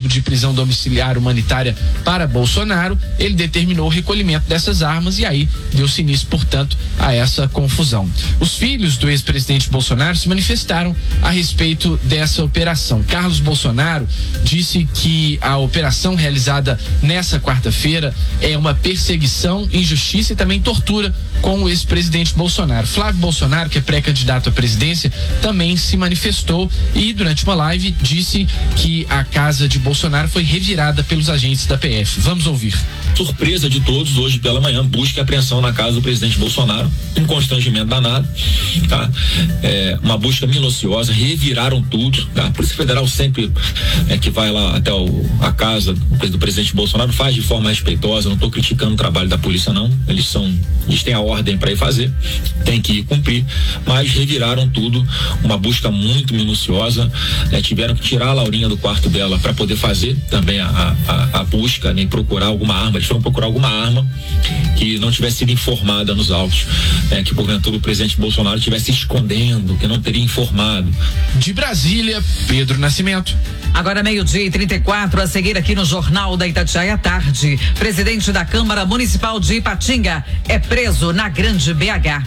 de prisão domiciliar humanitária para Bolsonaro, ele determinou o recolhimento dessas armas e aí deu-se início, portanto, a essa confusão. Os filhos do ex-presidente Bolsonaro se manifestaram a respeito dessa operação. Carlos Bolsonaro disse que a operação realizada nessa quarta-feira é uma perseguição, injustiça e também tortura com o ex-presidente Bolsonaro. Flávio Bolsonaro, que é pré-candidato à presidência, também se manifestou e durante uma live disse que a casa de Bolsonaro foi revirada pelos agentes da PF. Vamos ouvir. Surpresa de todos, hoje pela manhã, busca e apreensão na casa do presidente Bolsonaro, um constrangimento danado, tá? Uma busca minuciosa, reviraram tudo, tá? A Polícia Federal sempre que vai lá até a casa do presidente Bolsonaro faz de forma respeitosa, não estou criticando o trabalho da polícia não, eles têm a ordem para ir fazer, tem que ir cumprir, mas reviraram tudo, uma busca muito minuciosa, tiveram que tirar a Laurinha do quarto dela para poder fazer também a busca, nem procurar alguma arma, eles foram procurar alguma arma que não tivesse sido informada nos autos, que porventura o presidente Bolsonaro estivesse escondendo, que não teria informado. De Brasília, Pedro Nascimento. Agora 12:34, a seguir aqui no Jornal da Itatiaia à tarde. Presidente da Câmara Municipal de Ipatinga é preso na Grande BH.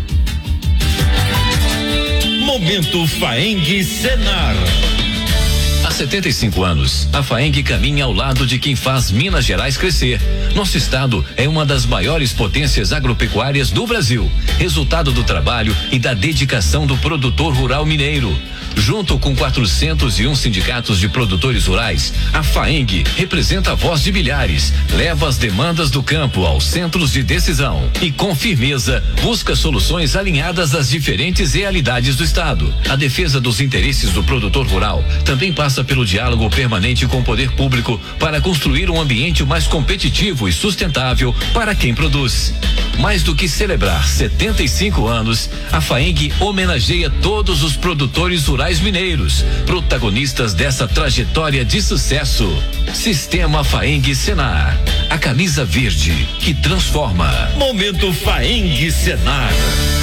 Momento Faeng Senar. Há 75 anos, a Faeng caminha ao lado de quem faz Minas Gerais crescer. Nosso estado é uma das maiores potências agropecuárias do Brasil, resultado do trabalho e da dedicação do produtor rural mineiro. Junto com 401 sindicatos de produtores rurais, a Faeng representa a voz de milhares, leva as demandas do campo aos centros de decisão e, com firmeza, busca soluções alinhadas às diferentes realidades do estado. A defesa dos interesses do produtor rural também passa pelo diálogo permanente com o poder público para construir um ambiente mais competitivo e sustentável para quem produz. Mais do que celebrar 75 anos, a Faeng homenageia todos os produtores rurais mineiros, protagonistas dessa trajetória de sucesso. Sistema Faeng Senar, a camisa verde que transforma. Momento Faeng Senar.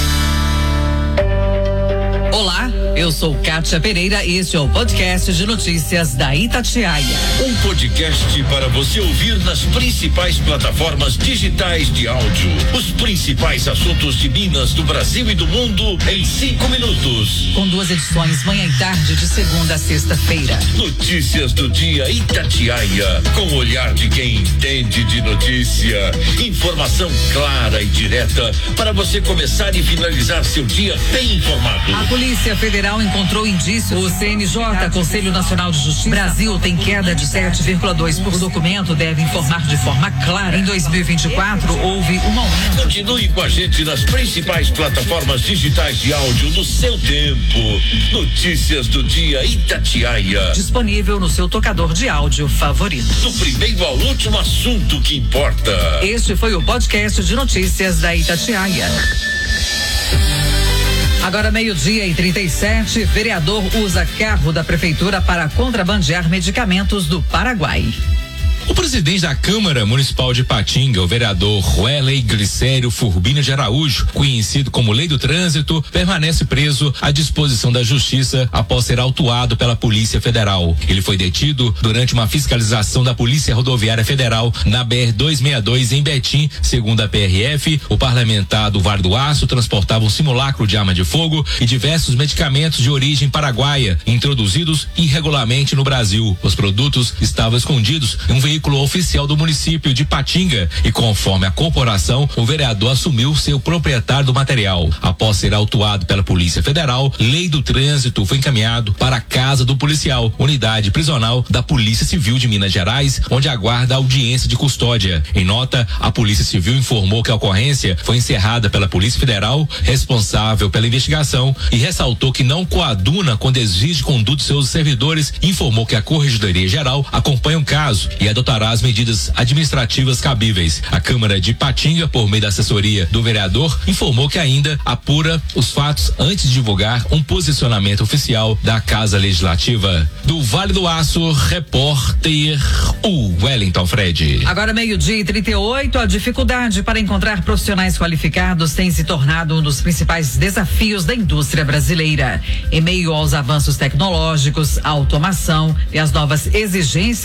Olá, eu sou Kátia Pereira e este é o podcast de notícias da Itatiaia. Um podcast para você ouvir nas principais plataformas digitais de áudio. Os principais assuntos de Minas, do Brasil e do mundo em 5 minutos. Com 2 edições, manhã e tarde, de segunda a sexta-feira. Notícias do dia Itatiaia, com o olhar de quem entende de notícia. Informação clara e direta para você começar e finalizar seu dia bem informado. A Polícia Federal encontrou indícios. O CNJ, Conselho Nacional de Justiça. Brasil tem queda de 7,2%. O documento deve informar de forma clara. Em 2024, houve um aumento. Continue com a gente nas principais plataformas digitais de áudio no seu tempo. Notícias do dia Itatiaia. Disponível no seu tocador de áudio favorito. Do primeiro ao último assunto que importa. Este foi o podcast de notícias da Itatiaia. Agora 12:37, vereador usa carro da prefeitura para contrabandear medicamentos do Paraguai. O presidente da Câmara Municipal de Ipatinga, o vereador Welley Glicério Furbino de Araújo, conhecido como Lei do Trânsito, permanece preso à disposição da Justiça após ser autuado pela Polícia Federal. Ele foi detido durante uma fiscalização da Polícia Rodoviária Federal na BR-262 em Betim. Segundo a PRF, o parlamentar do Vale do Aço transportava um simulacro de arma de fogo e diversos medicamentos de origem paraguaia, introduzidos irregularmente no Brasil. Os produtos estavam escondidos em um veículo oficial do município de Ipatinga e, conforme a corporação, o vereador assumiu ser o proprietário do material. Após ser autuado pela Polícia Federal, Lei do Trânsito foi encaminhado para a casa do policial, unidade prisional da Polícia Civil de Minas Gerais, onde aguarda a audiência de custódia. Em nota, a Polícia Civil informou que a ocorrência foi encerrada pela Polícia Federal, responsável pela investigação, e ressaltou que não coaduna com desvio de conduta de seus servidores. Informou que a Corregedoria Geral acompanha o caso e adotará as medidas administrativas cabíveis. A Câmara de Ipatinga, por meio da assessoria do vereador, informou que ainda apura os fatos antes de divulgar um posicionamento oficial da Casa Legislativa. Do Vale do Aço, repórter Wellington Fred. Agora 12:38, a dificuldade para encontrar profissionais qualificados tem se tornado um dos principais desafios da indústria brasileira. Em meio aos avanços tecnológicos, a automação e as novas exigências